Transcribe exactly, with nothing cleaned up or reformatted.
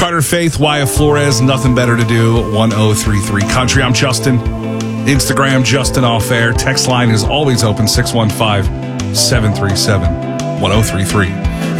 Carter Faith, Wyatt Flores, Nothing Better to Do, one oh three three Country. I'm Justin. Instagram, Justin Off Air. Text line is always open, six one five, seven three seven, one oh three three.